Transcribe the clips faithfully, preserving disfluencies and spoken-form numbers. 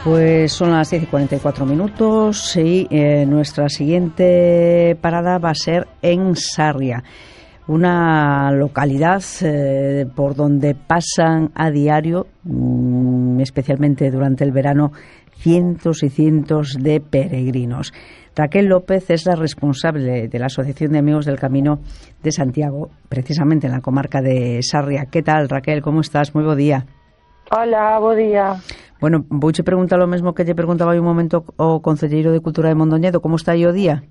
Pues son las diez y cuarenta y cuatro minutos y eh, nuestra siguiente parada va a ser en Sarria, una localidad eh, por donde pasan a diario, mmm, especialmente durante el verano, cientos y cientos de peregrinos. Raquel López es la responsable de la Asociación de Amigos del Camino de Santiago, precisamente en la comarca de Sarria. ¿Qué tal, Raquel? ¿Cómo estás? Muy bo día. Hola, bo día. Bueno, vouche preguntar lo mesmo que lle preguntaba hai un momento o concelleiro de Cultura de Mondoñedo. Como está aí o día?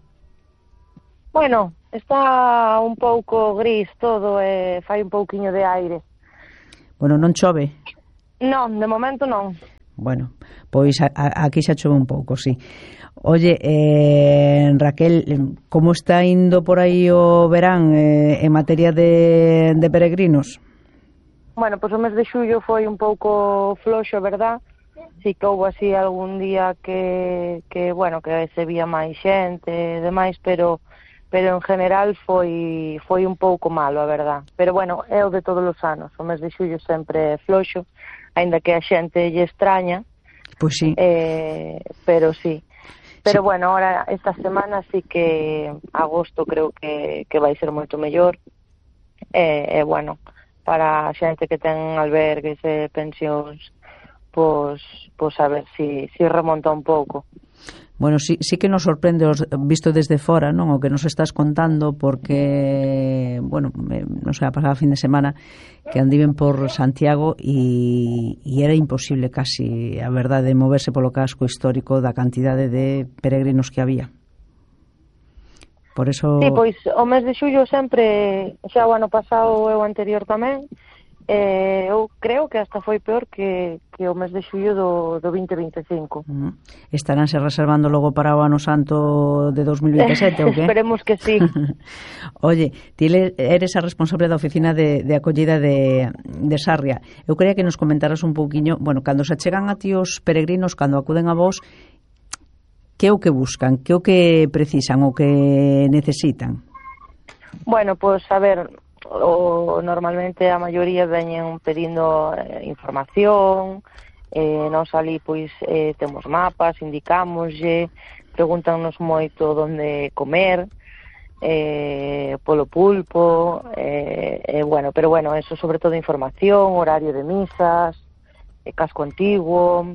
Bueno, está un pouco gris todo e fai un pouquiño de aire. Bueno, non chove? Non, de momento non. Bueno, pois a, a, aquí xa chove un pouco, sí. Oye, eh, Raquel, como está indo por aí o verán eh, en materia de, de peregrinos? Bueno, pois o mes de xullo foi un pouco floxo, verdad? Si que houve así algún día que, que bueno, que se vía máis xente e demais, pero pero en general foi foi un pouco malo, a verdad. Pero bueno, é o de todos os anos, o mes de xullo sempre é floxo, aínda que a xente lle extraña. Pois sí. Eh, pero sí. Pero sí. Bueno, ahora esta semana sí que agosto creo que, que vai ser moito mellor. E eh, eh, bueno, para a xente que ten albergues e pensións, pois, pois a ver si, si remonta un pouco. Bueno, sí, sí que nos sorprende os, visto desde fora, non? O que nos estás contando, porque, bueno, non sei, a pasada fin de semana que andiven por Santiago e, e era imposible casi, a verdade, moverse polo casco histórico da cantidade de peregrinos que había. Por eso... Sí, pois o mes de xullo sempre, xa o ano pasado e o anterior tamén, eh, eu creo que hasta foi peor que, que o mes de xullo do, do vinte vinte e cinco. Uh-huh. Estaránse reservando logo para o ano santo de dos mil veintesete, ou que? Esperemos que sí. Oye, ti eres a responsable da oficina de, de acollida de, de Sarria. Eu quería que nos comentaras un pouquiño, bueno, cando se chegan a ti os peregrinos, cando acuden a vos, que é o que buscan, que é o que precisan, o que necesitan? Bueno, pois, a ver, o, normalmente a maioría veñen pedindo eh, información, eh, nós ali pois eh, temos mapas, indicámoslle, pregúntanos moito onde comer, eh, polo pulpo, eh, eh, bueno, pero bueno, eso sobre todo información, horario de misas, eh, casco antiguo,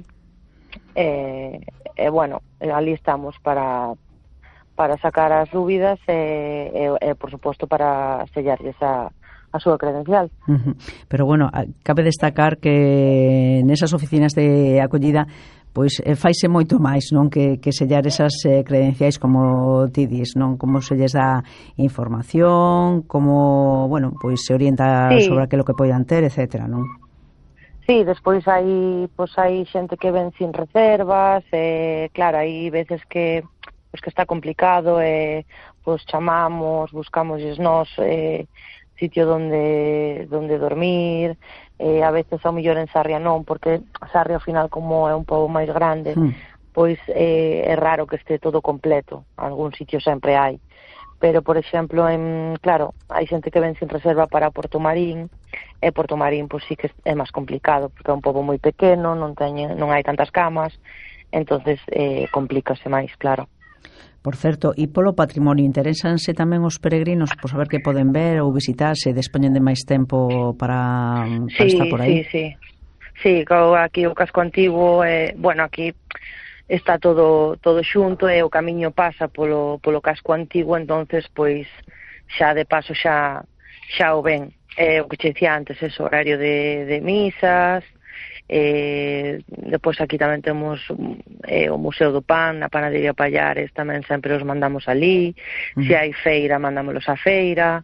eh, eh, bueno, ali estamos para para sacar as dúbidas e, e, e por suposto, para sellarlles a, a súa credencial. Uh-huh. Pero bueno, cabe destacar que nesas oficinas de acollida pois eh, faise moito máis, non, que, que sellar esas eh, credenciais, como ti dis, non, como se lles dá información, como, bueno, pois se orienta sí. sobre aquilo que poidan ter, etcétera, non? Sí, despois hai, pois hai xente que ven sin reservas, e claro, hai veces que pois que está complicado, e pois chamamos, buscamos nós eh, sitio donde donde dormir, eh, a veces ao mellor en Sarria non, porque Sarria ao final como é un pouco máis grande, mm. pois eh, é raro que este todo completo, algún sitio sempre hai. Pero, por exemplo, en, claro, hai xente que ven sin reserva para Porto Marín, e Porto Marín pois sí que é máis complicado, porque é un pobo moi pequeno, non teñen, non hai tantas camas, entonces eh, complícase máis, claro. Por certo, e polo patrimonio, interésanse tamén os peregrinos por saber que poden ver ou visitar, se dispoñen de máis tempo para, para sí, estar por aí? Sí, sí, sí. Sí, aquí o casco antigo, eh, bueno, aquí está todo todo xunto e o camiño pasa polo polo casco antigo, entonces pois xa de paso xa xa o ven. Eh, o que che dicía antes, ese horario de, de misas. Eh, depois aquí tamén temos eh, o Museo do Pan, na Panadería Pallares tamén sempre os mandamos ali. Uh-huh. Se hai feira, mandámolos á feira.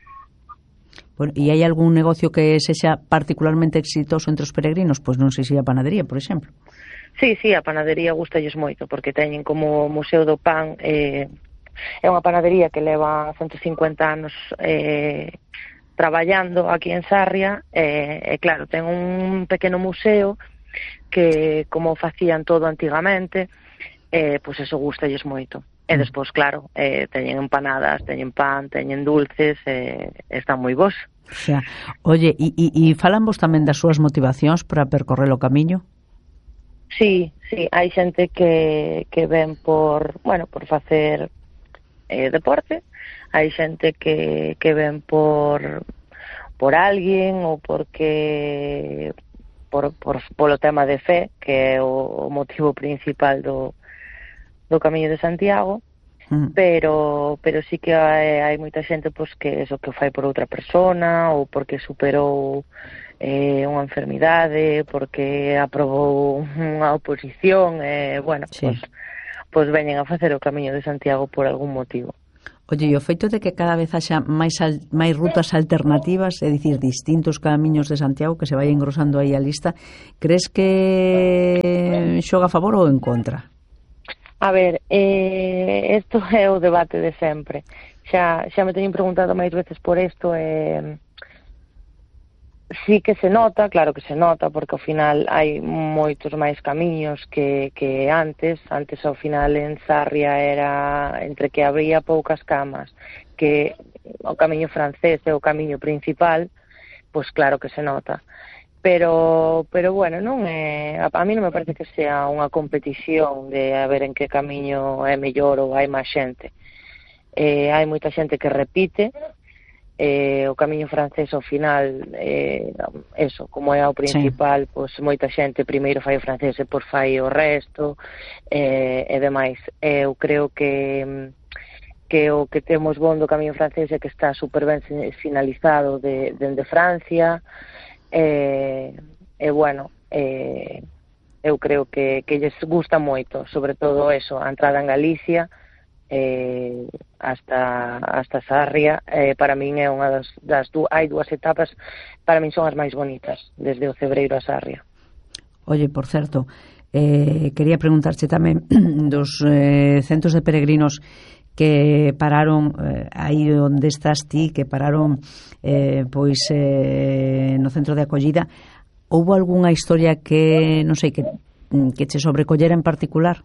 Bueno, e hai algún negocio que sexa particularmente exitoso entre os peregrinos? Pois non sei se a panadería, por exemplo. Sí, sí, a panadería gustalles moito, porque teñen como o Museo do Pan, eh, é unha panadería que leva ciento cincuenta anos eh, traballando aquí en Sarria, e, e claro, ten un pequeno museo que, como facían todo antigamente, eh, pois eso gustalles moito. E despois, claro, eh, teñen empanadas, teñen pan, teñen dulces, e eh, están moi bons. Xa. Oye, e, e, e falan vos tamén das súas motivacións para percorrer o camiño? Sí, sí, hai xente que, que ven por, bueno, por facer eh, deporte, hai xente que, que ven por por alguén ou porque por, por, polo tema de fe, que é o, o motivo principal do, do Camiño de Santiago, mm. pero pero sí que hai, hai moita xente pois, que eso que fai por outra persona ou porque superou eh, unha enfermidade, porque aprobou unha oposición, eh, bueno, sí. pois, pois veñen a facer o Camiño de Santiago por algún motivo. Oye, e o feito de que cada vez haxa máis al, máis rutas alternativas, é dicir, distintos camiños de Santiago que se vai engrosando aí a lista, crees que xoga a favor ou en contra? A ver, eh, isto é o debate de sempre. Xa, xa me teñen preguntado máis veces por isto, eh, sí que se nota, claro que se nota, porque ao final hai moitos máis camiños que, que antes. Antes, ao final, en Sarria era entre que había poucas camas, que o camiño francés é o camiño principal, pois claro que se nota. Pero, pero bueno, non é, a, a mí non me parece que sea unha competición de a ver en que camiño é mellor ou hai máis xente. Eh, hai moita xente que repite, Eh, o camiño francés ao final eh, eso, como é o principal, sí. Pois moita xente primeiro fai o francés e por fai o resto eh, e demais. Eu creo que que o que temos bon do camiño francés é que está super ben sinalizado de, dende Francia e, e bueno eh, eu creo que, que lles gusta moito, sobre todo eso, a entrada en Galicia eh, hasta hasta Sarria, eh, para min é unha das, das du, hai dúas etapas, para min son as máis bonitas, desde o Cebreiro a Sarria. Oye, por certo, eh, quería preguntarche tamén dos eh, centros de peregrinos que pararon eh, aí onde estás ti, que pararon eh, pois eh, no centro de acollida. Houbo algunha historia que, non sei, que, que che sobrecollera en particular?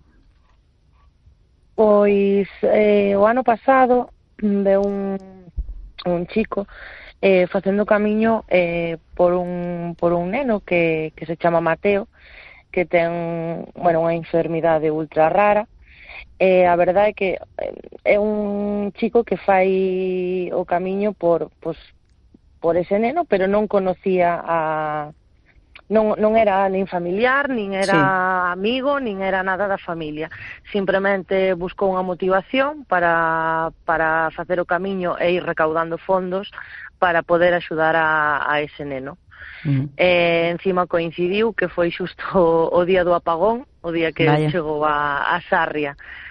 Pois eh, o ano pasado de un, un chico eh, facendo camiño eh, por un por un neno que, que se chama Mateo, que ten, bueno, unha enfermidade ultra rara. Eh, a verdade é que é un chico que fai o camiño por, pues, por ese neno, pero non conocía a... Non, non era nin familiar, nin era sí. amigo, nin era nada da familia. Simplemente buscou unha motivación para, para facer o camiño e ir recaudando fondos para poder axudar a, a ese neno. Uh-huh. E encima coincidiu que foi xusto o, o día do apagón, o día que Vaya. chegou a, a Sarria.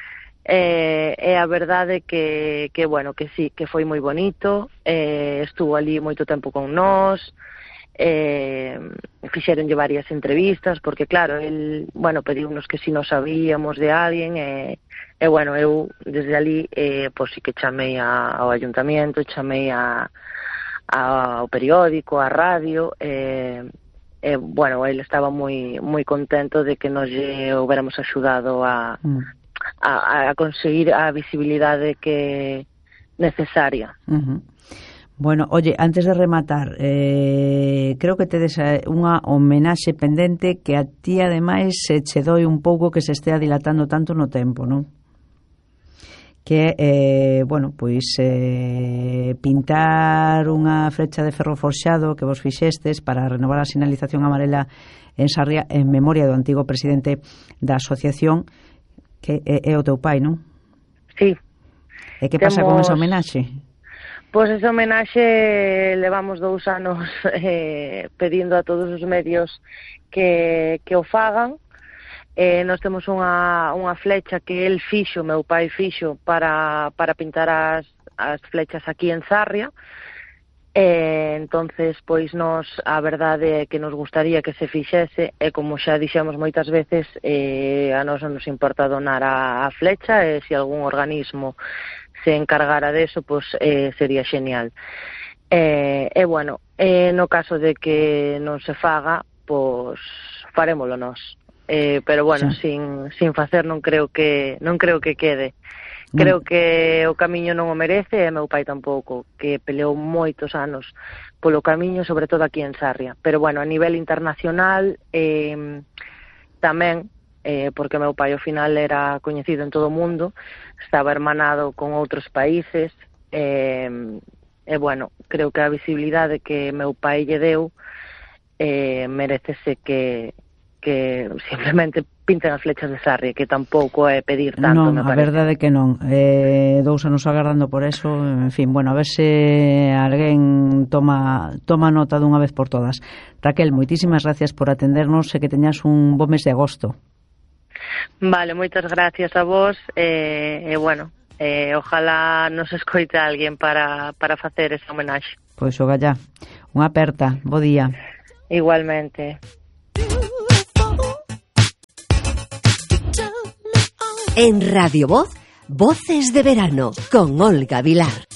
E, e a verdade que, que, bueno, que sí, que foi moi bonito, e estuvo ali moito tempo con nós, eh, fixeronlle varias entrevistas, porque claro, el, bueno, pediunos que si nos sabíamos de alguén, e, e bueno, eu desde ali, eh, pois sí que chamei a, ao ayuntamiento, chamei a, a, ao periódico, a radio, e, e bueno, ele estaba moi moi contento de que nos lle houbéramos axudado a, mm. a, a conseguir a visibilidade que necesaria. Uh-huh. Bueno, oye, antes de rematar, eh, creo que tedes unha homenaxe pendente que a ti, ademais, se che doi un pouco que se estea dilatando tanto no tempo, non? Que, eh, bueno, pois eh, pintar unha frecha de ferro forxado que vos fixestes para renovar a sinalización amarela en Sarria en memoria do antigo presidente da asociación, que é, é o teu pai, non? Sí. E que pasa Temos... con esa homenaxe? Pois esa homenaxe levamos dous anos eh, pedindo a todos os medios que, que o fagan. Eh, nós temos unha, unha flecha que el fixo, meu pai fixo, para, para pintar as, as flechas aquí en Sarria. Eh, entonces, pois nos, a verdade é que nos gustaría que se fixese, e como xa dixemos moitas veces, eh, a nós non nos importa donar a, a flecha, e se algún organismo se encargara deso, pois eh, sería genial. E, eh, eh, bueno, eh, no caso de que non se faga, pois farémolo nós. Eh, pero bueno, sí. sin, sin facer non creo que non creo que quede. Creo que o camiño non o merece, e meu pai tampouco, que peleou moitos anos polo camiño, sobre todo aquí en Sarria. Pero bueno, a nivel internacional eh, tamén eh, porque meu pai ao final era coñecido en todo o mundo, estaba hermanado con outros países, e, e bueno, creo que a visibilidade que meu pai lle deu eh, merecese que, que simplemente pinten as flechas de Sarria, que tampouco é pedir tanto, non, me parece. Non, a verdade é que non. Eh, dous anos agardando por eso, en fin, bueno, a ver se alguén toma toma nota dunha vez por todas. Raquel, moitísimas gracias por atendernos e que teñas un bo mes de agosto. Vale, moitas gracias a vos, e, eh, eh, bueno, eh, ojalá nos escoite alguén para, para facer esa homenaxe. Pois o gallá. Unha aperta, bo día. Igualmente. En Radio Voz, Voces de Verano, con Olga Vilar.